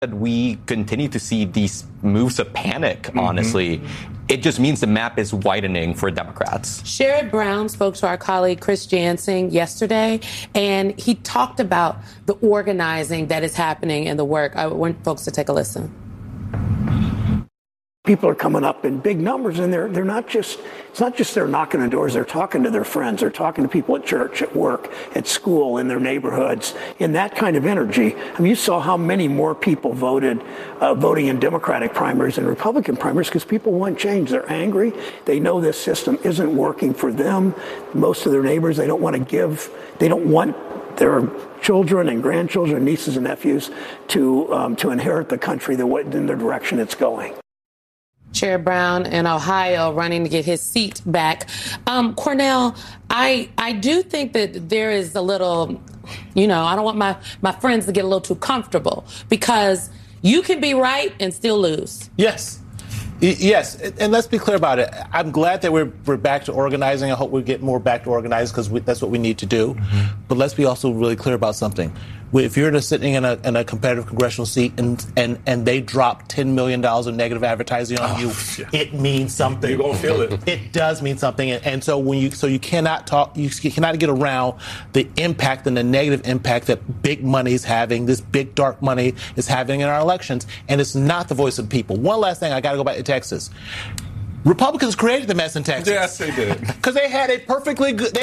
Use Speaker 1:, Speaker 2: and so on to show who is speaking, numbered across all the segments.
Speaker 1: We continue to see these moves of panic, honestly. It just means the map is widening for Democrats.
Speaker 2: Sherrod Brown spoke to our colleague Chris Jansen yesterday, and he talked about the organizing that is happening in the work. I want folks to take a listen.
Speaker 3: People are coming up in big numbers, and they're not just, it's not just they're knocking on doors, they're talking to their friends, they're talking to people at church, at work, at school, in their neighborhoods, in that kind of energy. I mean, you saw how many more people voted, voting in Democratic primaries and Republican primaries because people want change. They're angry. They know this system isn't working for them. Most of their neighbors, they don't want to give, they don't want their children and grandchildren, nieces and nephews to inherit the country in the direction it's going.
Speaker 2: Sherrod Brown in Ohio running to get his seat back. Cornell, I do think that there is a little, I don't want my friends to get a little too comfortable because you can be right and still lose.
Speaker 4: Yes. Yes, and let's be clear about it. I'm glad that we're back to organizing. I hope we get more back to organizing because that's what we need to do. But let's be also really clear about something. If you're sitting in a competitive congressional seat and they drop $10 million of negative advertising on you, it means something.
Speaker 5: You're gonna feel it.
Speaker 4: It does mean something, and so you cannot get around the impact and the negative impact that big money is having. This big dark money is having in our elections, and it's not the voice of the people. One last thing, I got to go back to Texas. Republicans created the mess in Texas.
Speaker 5: Yes, they did.
Speaker 4: Because they had a perfectly good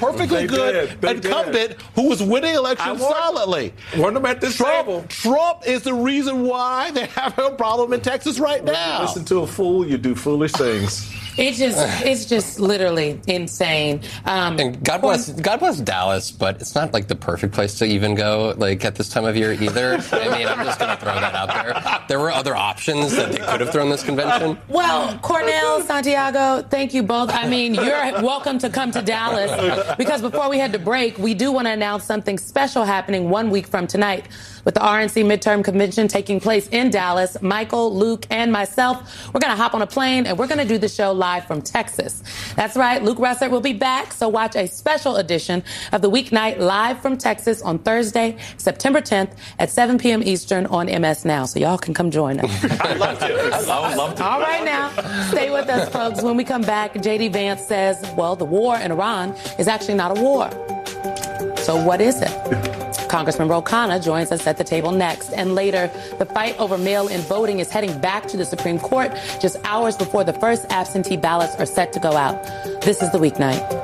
Speaker 4: incumbent who was winning elections solidly.
Speaker 5: Want them at this table.
Speaker 4: Trump is the reason why they have a problem in Texas right now.
Speaker 5: Listen to a fool, you do foolish things.
Speaker 2: It's just literally insane.
Speaker 6: And God bless Dallas, but it's not like the perfect place to even go like at this time of year either. I mean, I'm just going to throw that out there. There were other options that they could have thrown this convention.
Speaker 2: Well, Cornell, Santiago, thank you both. I mean, you're welcome to come to Dallas because before we head to break, we do want to announce something special happening 1 week from tonight. With the RNC midterm convention taking place in Dallas, Michael, Luke, and myself, we're going to hop on a plane and we're going to do the show live from Texas. That's right. Luke Russert will be back. So watch a special edition of the weeknight live from Texas on Thursday, September 10th at 7 p.m. Eastern on MS Now. So y'all can come join us.
Speaker 5: I'd love to. I would love to.
Speaker 2: All right now, stay with us, folks. When we come back, J.D. Vance says, well, the war in Iran is actually not a war. So what is it? Congressman Ro Khanna joins us at the table next. And later, the fight over mail-in voting is heading back to the Supreme Court just hours before the first absentee ballots are set to go out. This is The Weeknight.